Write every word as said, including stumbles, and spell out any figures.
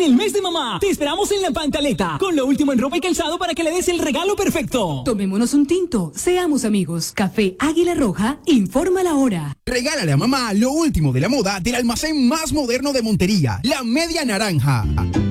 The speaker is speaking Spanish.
En el mes de mamá, te esperamos en La Pantaleta, con lo último en ropa y calzado para que le des el regalo perfecto. Tomémonos un tinto, seamos amigos. Café Águila Roja, informa la hora. Regálale a mamá lo último de la moda del almacén más moderno de Montería, La Media Naranja.